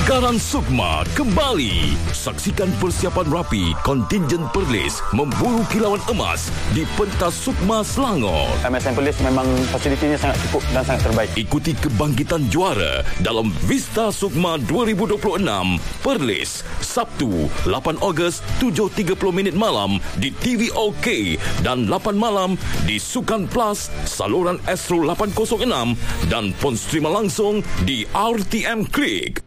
Gelaran Sukma kembali. Saksikan persiapan rapi kontingen Perlis memburu kilauan emas di pentas Sukma Selangor. MSM Perlis memang fasilitinya sangat cukup dan sangat terbaik. Ikuti kebangkitan juara dalam Vista Sukma 2026 Perlis, Sabtu 8 Ogos 7.30 malam di TVOK dan 8 malam di Sukan Plus saluran Astro 806 dan pon streamer langsung di RTM Klik.